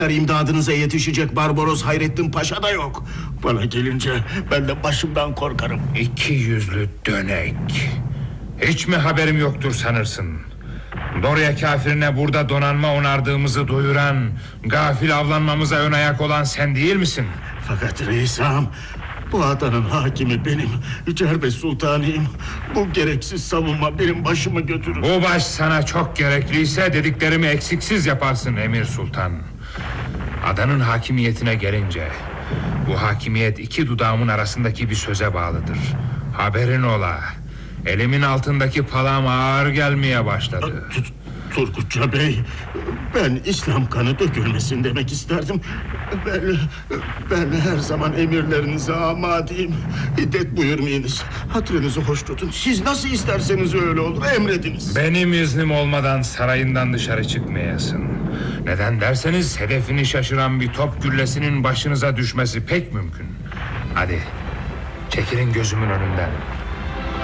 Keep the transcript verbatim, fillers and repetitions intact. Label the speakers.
Speaker 1: İmdadınıza yetişecek Barbaros Hayrettin Paşa da yok. Bana gelince ben de başımdan korkarım.
Speaker 2: İki yüzlü dönek. Hiç mi haberim yoktur sanırsın? Dorya kafirine burada donanma onardığımızı duyuran, gafil avlanmamıza ön ayak olan sen değil misin?
Speaker 1: Fakat reis ağam, bu adanın hakimi benim, Cerbes Sultanıyım. Bu gereksiz savunma benim başımı götürür.
Speaker 2: Bu baş sana çok gerekliyse dediklerimi eksiksiz yaparsın Emir Sultan. Adanın hakimiyetine gelince, bu hakimiyet iki dudağımın arasındaki bir söze bağlıdır. Haberin ola, elimin altındaki palam ağır gelmeye başladı.
Speaker 1: Turgutça Bey, ben İslam kanı dökülmesin demek isterdim. Ben, ben her zaman emirlerinize amadeyim. Hiddet buyurmayınız. Hatırınızı hoş tutun. Siz nasıl isterseniz öyle olur, emrediniz.
Speaker 2: Benim iznim olmadan sarayından dışarı çıkmayasın. Neden derseniz hedefini şaşıran bir top güllesinin başınıza düşmesi pek mümkün. Hadi çekilin gözümün önünden.